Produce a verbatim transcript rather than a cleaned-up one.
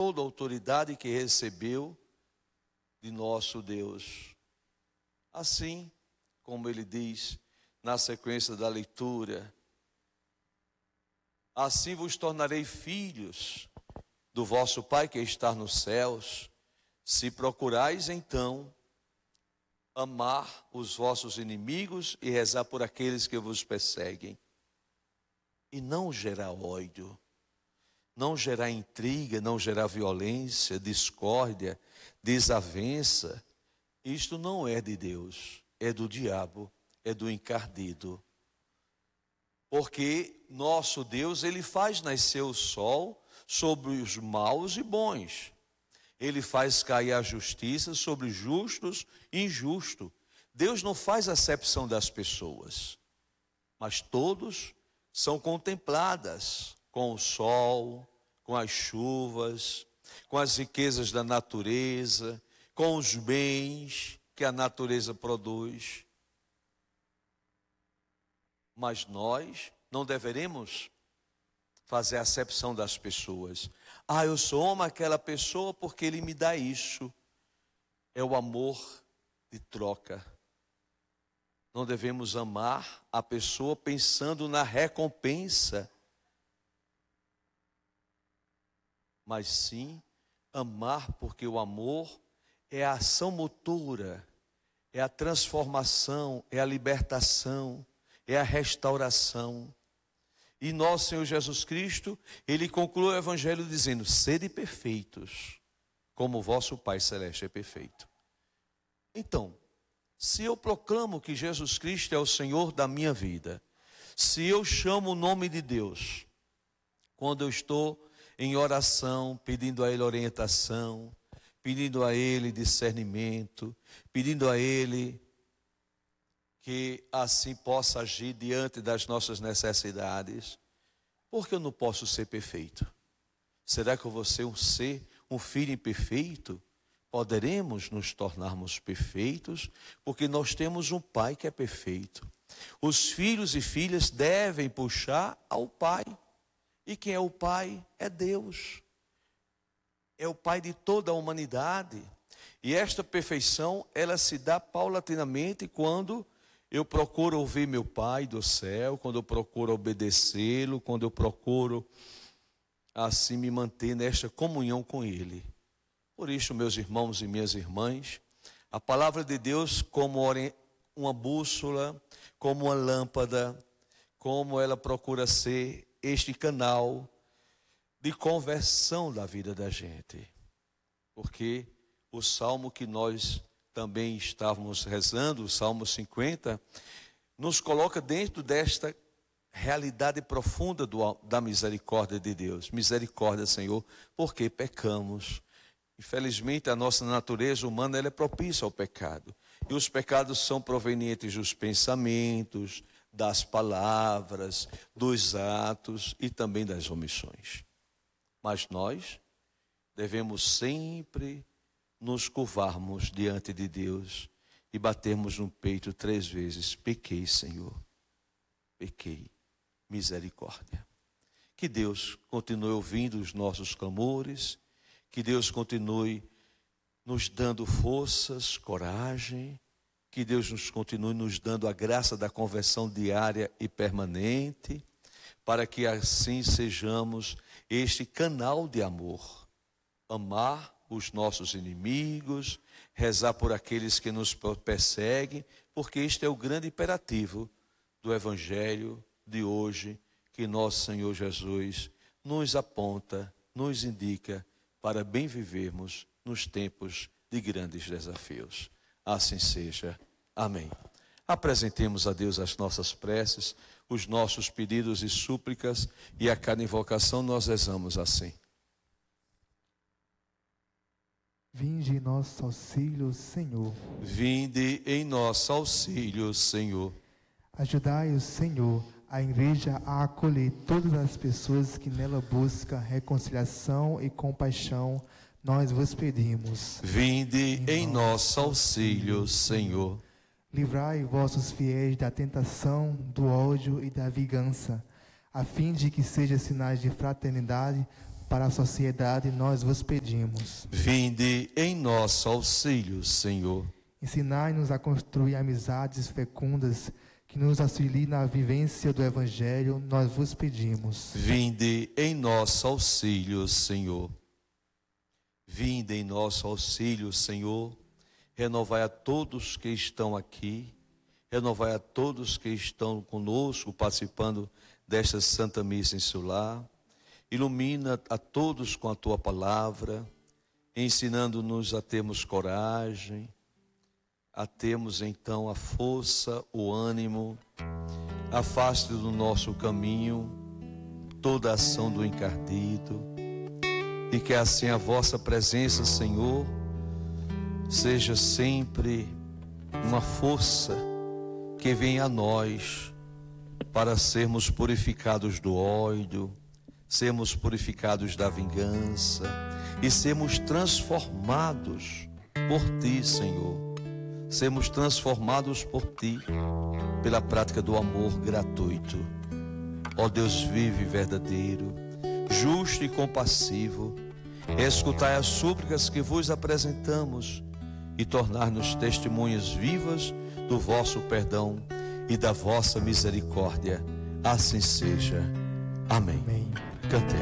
toda a autoridade que recebeu de nosso Deus. Assim, como ele diz na sequência da leitura, assim vos tornarei filhos do vosso Pai que está nos céus, se procurais então amar os vossos inimigos e rezar por aqueles que vos perseguem. E não gerar ódio, não gerar intriga, não gerar violência, discórdia, desavença. Isto não é de Deus, é do diabo, é do encardido. Porque nosso Deus, ele faz nascer o sol sobre os maus e bons. Ele faz cair a justiça sobre justos e injustos. Deus não faz acepção das pessoas, mas todos são contempladas com o sol, com as chuvas, com as riquezas da natureza, com os bens que a natureza produz. Mas nós não deveremos fazer acepção das pessoas. Ah, eu só amo aquela pessoa porque ele me dá isso. É o amor de troca. Não devemos amar a pessoa pensando na recompensa, mas sim amar porque o amor é a ação motora, é a transformação, é a libertação, é a restauração. E nosso Senhor Jesus Cristo, ele conclui o Evangelho dizendo: sede perfeitos, como o vosso Pai Celeste é perfeito. Então, se eu proclamo que Jesus Cristo é o Senhor da minha vida, se eu chamo o nome de Deus, quando eu estou em oração, pedindo a Ele orientação, pedindo a Ele discernimento, pedindo a Ele que assim possa agir diante das nossas necessidades, porque eu não posso ser perfeito? Será que eu vou ser um ser, um filho imperfeito? Poderemos nos tornarmos perfeitos, porque nós temos um Pai que é perfeito. Os filhos e filhas devem puxar ao Pai. E quem é o Pai? É Deus. É o Pai de toda a humanidade. E esta perfeição, ela se dá paulatinamente quando eu procuro ouvir meu Pai do céu, quando eu procuro obedecê-lo, quando eu procuro assim me manter nesta comunhão com Ele. Por isso, meus irmãos e minhas irmãs, a palavra de Deus como uma bússola, como uma lâmpada, como ela procura ser este canal de conversão da vida da gente. Porque o salmo que nós também estávamos rezando, o Salmo cinquenta, nos coloca dentro desta realidade profunda do, da misericórdia de Deus. Misericórdia, Senhor, porque pecamos. Infelizmente, a nossa natureza humana ela é propícia ao pecado. E os pecados são provenientes dos pensamentos, das palavras, dos atos e também das omissões. Mas nós devemos sempre nos curvarmos diante de Deus e batermos no peito três vezes: pequei, Senhor, pequei, misericórdia. Que Deus continue ouvindo os nossos clamores, que Deus continue nos dando forças, coragem, que Deus nos continue nos dando a graça da conversão diária e permanente, para que assim sejamos este canal de amor, amar os nossos inimigos, rezar por aqueles que nos perseguem, porque este é o grande imperativo do Evangelho de hoje, que nosso Senhor Jesus nos aponta, nos indica, para bem vivermos nos tempos de grandes desafios. Assim seja. Amém. Apresentemos a Deus as nossas preces, os nossos pedidos e súplicas, e a cada invocação nós rezamos assim. Vinde em nosso auxílio, Senhor. Vinde em nosso auxílio, Senhor. Ajudai o Senhor, a Igreja a acolher todas as pessoas que nela buscam reconciliação e compaixão, nós vos pedimos. Vinde em nosso auxílio, Senhor. Livrai vossos fiéis da tentação, do ódio e da vingança, a fim de que sejam sinais de fraternidade para a sociedade, nós vos pedimos. Vinde em nosso auxílio, Senhor. Ensinai-nos a construir amizades fecundas que nos auxiliem na vivência do Evangelho, nós vos pedimos. Vinde em nosso auxílio, Senhor. Vinde em nosso auxílio, Senhor. Renovai a todos que estão aqui, renovai a todos que estão conosco, participando desta Santa Missa em seu lar. Ilumina a todos com a Tua palavra, ensinando-nos a termos coragem, a termos então a força, o ânimo. Afaste do nosso caminho toda a ação do encardido, e que assim a vossa presença, Senhor, seja sempre uma força que venha a nós para sermos purificados do ódio, sermos purificados da vingança e sermos transformados por Ti, Senhor. Sermos transformados por Ti pela prática do amor gratuito. Ó Deus vivo e verdadeiro, justo e compassivo, escutai as súplicas que vos apresentamos e tornar-nos testemunhas vivas do vosso perdão e da vossa misericórdia. Assim seja. Amém. Amém. Cantemos.